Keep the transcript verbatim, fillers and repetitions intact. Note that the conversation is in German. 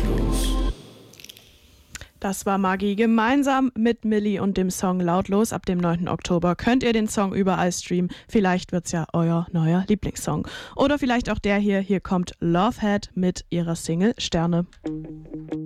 Lautlos. Das war Maggie. Gemeinsam mit Milli und dem Song Lautlos. Ab dem neunten Oktober könnt ihr den Song überall streamen. Vielleicht wird's ja euer neuer Lieblingssong. Oder vielleicht auch der hier. Hier kommt Lovehead mit ihrer Single Sterne.